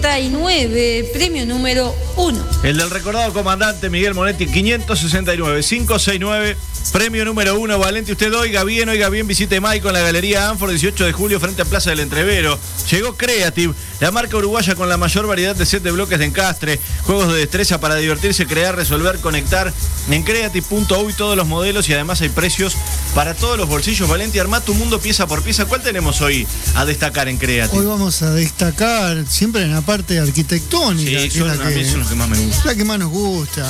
569, premio número 1. El del recordado comandante Miguel Monetti, 569, 569, premio número 1. Valente, usted oiga bien, visite Maico en la Galería Anfor, 18 de julio, frente a Plaza del Entrevero. Llegó Creative, la marca uruguaya con la mayor variedad de set de bloques de encastre, juegos de destreza para divertirse, crear, resolver, conectar. En creative.uy todos los modelos y además hay precios para todos los bolsillos. Valente, armá tu mundo pieza por pieza. ¿Cuál tenemos hoy a destacar en Creative? Hoy vamos a destacar siempre en la parte arquitectónica. Sí, a mí son los que más me gustan. La que más nos gusta.